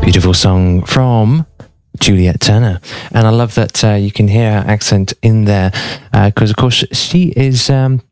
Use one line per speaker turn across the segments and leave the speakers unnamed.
Beautiful song from Juliet Turner, and I love that you can hear her accent in there because, of course, she is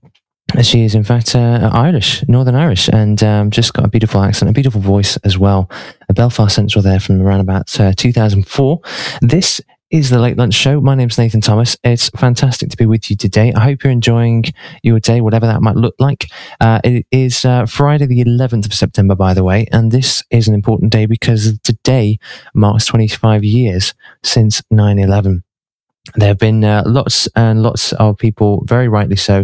in fact Irish, Northern Irish, and just got a beautiful accent, a beautiful voice as well. A Belfast Central there from around about 2004. This is the Late Lunch Show. My name's Nathan Thomas. It's fantastic to be with you today. I hope you're enjoying your day, whatever that might look like. It is Friday the 11th of September, by the way, and this is an important day because today marks 25 years since 9/11. There have been lots and lots of people, very rightly so,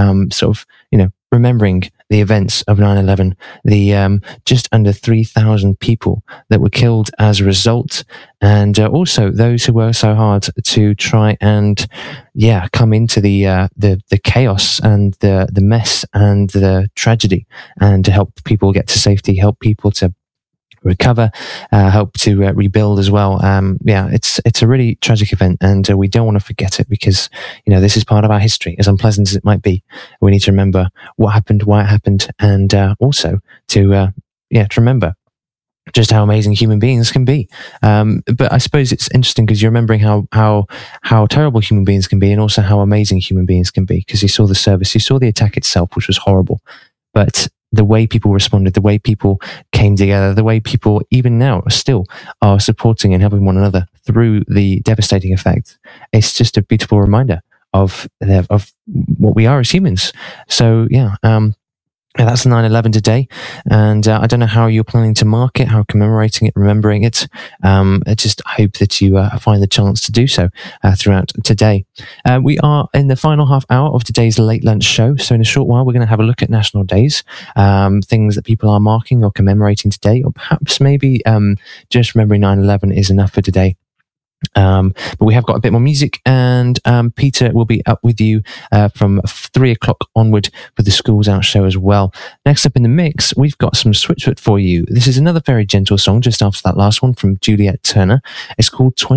remembering the events of 9/11, the just under 3,000 people that were killed as a result, and also those who worked so hard to try and, come into the chaos and the mess and the tragedy, and to help people get to safety, help people to recover, help to rebuild as well. It's a really tragic event, and we don't want to forget it because this is part of our history. As unpleasant as it might be, we need to remember what happened, why it happened, and also to remember just how amazing human beings can be. But I suppose it's interesting because you're remembering how terrible human beings can be, and also how amazing human beings can be, because you saw the service, you saw the attack itself, which was horrible, but the way people responded, the way people came together, the way people even now still are supporting and helping one another through the devastating effect. It's just a beautiful reminder of what we are as humans. So that's 9/11 today, and I don't know how you're planning to mark it, how commemorating it, remembering it. I just hope that you find the chance to do so throughout today. We are in the final half hour of today's Late Lunch Show, so in a short while we're going to have a look at national days, things that people are marking or commemorating today, or perhaps maybe just remembering 9/11 is enough for today. But we have got a bit more music, and Peter will be up with you from 3 o'clock onward for the Schools Out show as well. Next up in the mix, we've got some Switchfoot for you. This is another very gentle song just after that last one from Juliet Turner. It's called 20